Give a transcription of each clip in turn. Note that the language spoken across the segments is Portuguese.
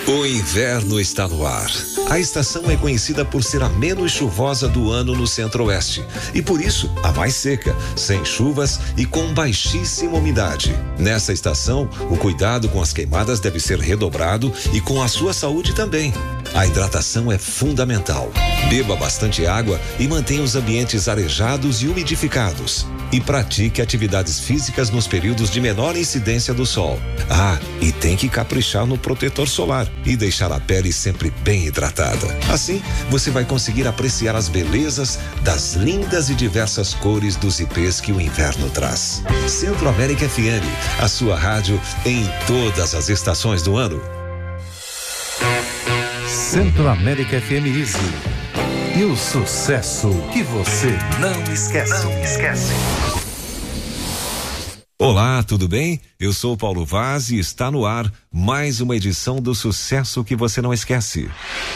O inverno está no ar. A estação é conhecida por ser a menos chuvosa do ano no Centro-Oeste e por isso a mais seca, sem chuvas e com baixíssima umidade. Nessa estação, o cuidado com as queimadas deve ser redobrado e com a sua saúde também. A hidratação é fundamental. Beba bastante água e mantenha os ambientes arejados e umidificados. E pratique atividades físicas nos períodos de menor incidência do sol. Ah, e tem que caprichar no protetor solar e deixar a pele sempre bem hidratada. Assim, você vai conseguir apreciar as belezas das lindas e diversas cores dos ipês que o inverno traz. Centro-América FM, a sua rádio em todas as estações do ano. Centro-América FM Easy. E o sucesso que você não esquece. Olá, tudo bem? Eu sou o Paulo Vaz e está no ar mais uma edição do Sucesso que você não esquece.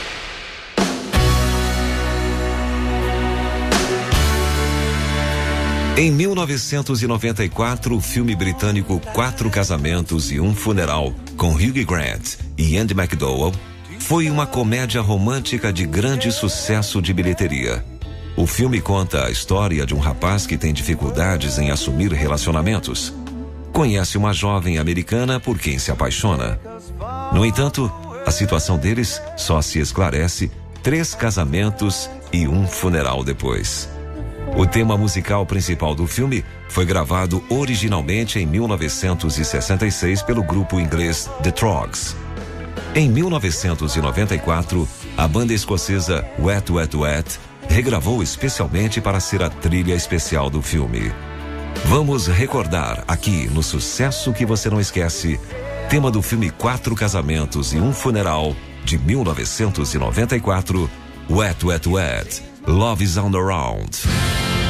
Em 1994, o filme britânico 4 Casamentos e um Funeral, com Hugh Grant e Andie MacDowell, foi uma comédia romântica de grande sucesso de bilheteria. O filme conta a história de um rapaz que tem dificuldades em assumir relacionamentos. Conhece uma jovem americana por quem se apaixona. No entanto, a situação deles só se esclarece 3 casamentos e um funeral depois. O tema musical principal do filme foi gravado originalmente em 1966 pelo grupo inglês The Troggs. Em 1994, a banda escocesa Wet Wet Wet regravou especialmente para ser a trilha especial do filme. Vamos recordar aqui no Sucesso que você não esquece, tema do filme 4 Casamentos e um Funeral, de 1994, Wet Wet Wet, Love is on the Round.